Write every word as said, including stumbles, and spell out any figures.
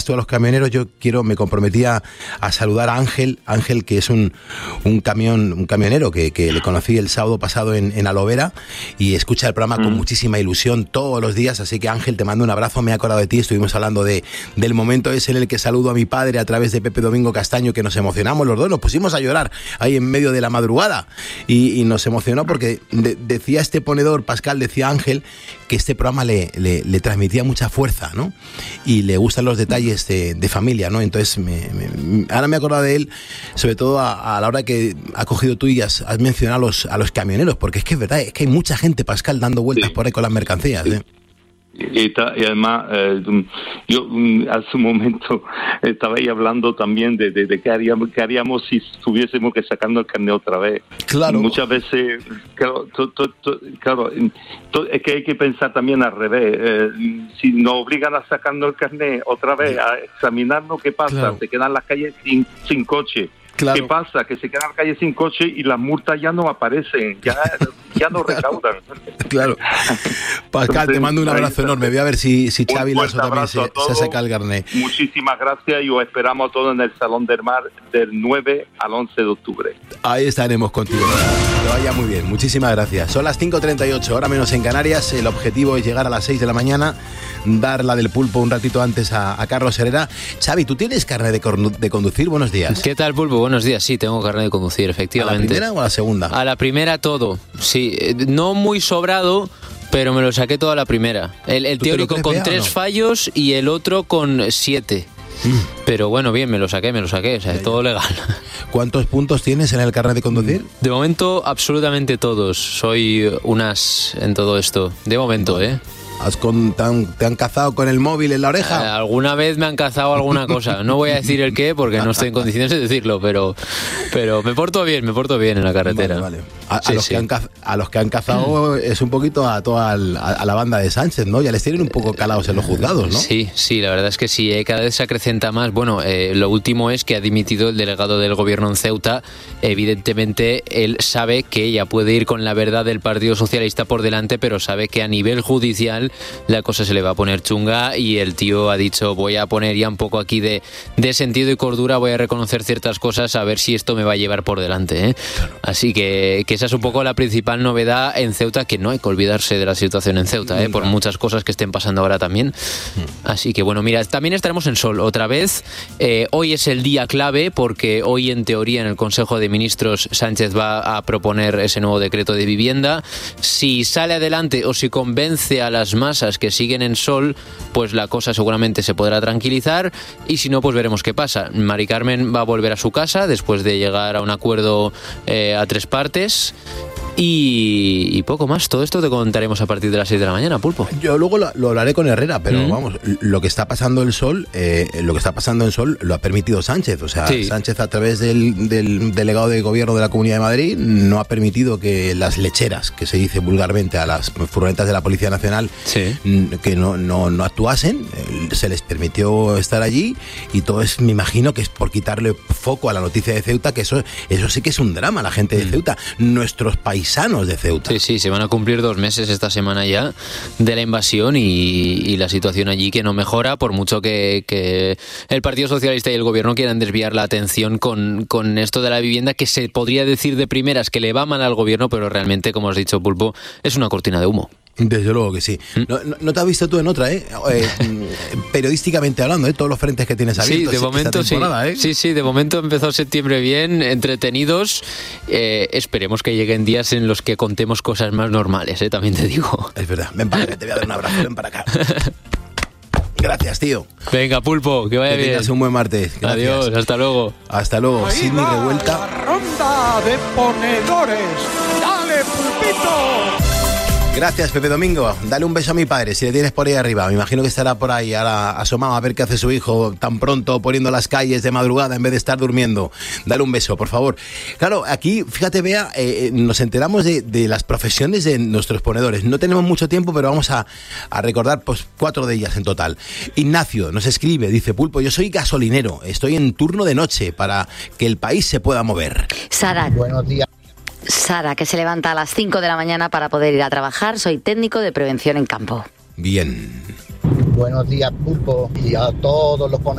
tú a los camioneros, yo quiero, me comprometía a saludar a Ángel, Ángel que es un, un camión, un camionero que, que le conocí el sábado pasado en, en Alovera y escucha el programa mm. con muchísima ilusión todos los días, así que Ángel, te mando un abrazo, me he acordado de ti, estuvimos hablando de, del momento ese en el que saludo a mi padre a través de Pepe Domingo Castaño, que nos emocionamos los dos, nos pusimos a llorar ahí en medio de la madrugada y, y nos emocionó porque de, decía este ponedor, Pascal, decía Ángel, que este programa le, le, le transmitía mucha fuerza, ¿no? Y le gustan los detalles de, de familia, ¿no? Entonces, me, me, ahora me he acordado de él, sobre todo a, a la hora que ha cogido tú y has, has mencionado a los, a los camioneros, porque es que es verdad, es que hay mucha gente, Pascal, dando vueltas sí. por ahí con las mercancías, ¿eh? Y, ta, y además, eh, yo hace un momento estaba ahí hablando también de, de, de qué haríamos, qué haríamos si tuviésemos que sacando el carnet otra vez. Claro. Muchas veces, claro, to, to, to, claro to, es que hay que pensar también al revés. Eh, si nos obligan a sacando el carnet otra vez, a examinarnos qué pasa, claro. se quedan las calles sin, sin coche. Claro. ¿Qué pasa? Que se quedan en la calle sin coche y las multas ya no aparecen, ya, ya no recaudan. Claro. Pascal, entonces, te mando un abrazo enorme. Voy a ver si, si Xavi Lasso también se, se saca el carnet. Muchísimas gracias y os esperamos a todos en el Salón del Mar del nueve al once de octubre. Ahí estaremos contigo. Que vaya muy bien. Muchísimas gracias. Son las cinco treinta y ocho, hora menos en Canarias. El objetivo es llegar a las seis de la mañana, dar la del pulpo un ratito antes a, a Carlos Herrera. Xavi, ¿tú tienes carnet de, cornu- de conducir? Buenos días. ¿Qué tal, pulpo? Buenos días, sí, tengo carnet de conducir, efectivamente. ¿A la primera o a la segunda? A la primera todo, sí. No muy sobrado, pero me lo saqué todo a la primera. El, el teórico con tres no? fallos y el otro con siete. Mm. Pero bueno, bien, me lo saqué, me lo saqué, o sea, ya, todo ya. legal. ¿Cuántos puntos tienes en el carnet de conducir? De momento, absolutamente todos. Soy un as en todo esto. De momento, bueno. ¿eh? ¿Has con, te, han, ¿Te han cazado con el móvil en la oreja? Eh, alguna vez me han cazado alguna cosa. No voy a decir el qué porque no estoy en condiciones de decirlo, pero pero me porto bien, me porto bien en la carretera. Vale, vale. A, sí, a, los sí. que han, a los que han cazado es un poquito a toda el, a, a la banda de Sánchez, ¿no? Ya les tienen un poco calados en los juzgados, ¿no? Sí, sí, la verdad es que sí, eh, cada vez se acrecenta más. Bueno, eh, lo último es que ha dimitido el delegado del gobierno en Ceuta. Evidentemente, él sabe que ya puede ir con la verdad del Partido Socialista por delante, pero sabe que a nivel judicial la cosa se le va a poner chunga y el tío ha dicho, voy a poner ya un poco aquí de, de sentido y cordura, voy a reconocer ciertas cosas a ver si esto me va a llevar por delante, ¿eh? Claro. Así que, que esa es un poco la principal novedad en Ceuta, que no hay que olvidarse de la situación en Ceuta, ¿eh? Por muchas cosas que estén pasando ahora también. Así que bueno, mira, también estaremos en sol otra vez. Eh, hoy es el día clave porque hoy en teoría en el Consejo de Ministros Sánchez va a proponer ese nuevo decreto de vivienda. Si sale adelante o si convence a las masas que siguen en sol, pues la cosa seguramente se podrá tranquilizar y si no, pues veremos qué pasa. Mari Carmen va a volver a su casa después de llegar a un acuerdo eh, a tres partes. Y, y poco más, todo esto te contaremos a partir de las seis de la mañana, Pulpo. Yo luego lo, lo hablaré con Herrera, pero mm. vamos, lo que está pasando el sol, eh, lo que está pasando en sol lo ha permitido Sánchez, o sea, sí. Sánchez a través del, del delegado de gobierno de la Comunidad de Madrid no ha permitido que las lecheras, que se dice vulgarmente a las furgonetas de la Policía Nacional, sí. que no, no, no actuasen, se les permitió estar allí y todo es, me imagino que es por quitarle foco a la noticia de Ceuta, que eso, eso sí que es un drama, la gente de mm. Ceuta, nuestros países sanos de Ceuta. Sí, sí, se van a cumplir dos meses esta semana ya de la invasión y, y la situación allí que no mejora, por mucho que, que el Partido Socialista y el Gobierno quieran desviar la atención con, con esto de la vivienda, que se podría decir de primeras que le va mal al Gobierno, pero realmente, como has dicho, Pulpo, es una cortina de humo. Desde luego que sí. No, no, no te has visto tú en otra, ¿eh? eh periodísticamente hablando, ¿eh? Todos los frentes que tienes abiertos. Sí, de momento sí. ¿eh? Sí, sí, de momento empezó septiembre bien, entretenidos. Eh, esperemos que lleguen días en los que contemos cosas más normales, ¿eh? También te digo. Es verdad. Ven para acá, te voy a dar un abrazo, ven para acá. Gracias, tío. Venga, Pulpo, que vaya que bien. Que tengas un buen martes. Gracias. Adiós, hasta luego. Hasta luego. Sidney Revuelta. La ronda de ponedores. ¡Dale, Pulpito! Gracias, Pepe Domingo. Dale un beso a mi padre, si le tienes por ahí arriba. Me imagino que estará por ahí ahora asomado a ver qué hace su hijo tan pronto poniendo las calles de madrugada en vez de estar durmiendo. Dale un beso, por favor. Claro, aquí, fíjate, Bea, eh, nos enteramos de, de las profesiones de nuestros ponedores. No tenemos mucho tiempo, pero vamos a, a recordar pues cuatro de ellas en total. Ignacio nos escribe, dice, Pulpo, yo soy gasolinero, estoy en turno de noche para que el país se pueda mover. Sara. Buenos días. Sara, que se levanta a las cinco de la mañana para poder ir a trabajar. Soy técnico de prevención en campo. Bien. Buenos días, Pulpo, y a todos los ponedores.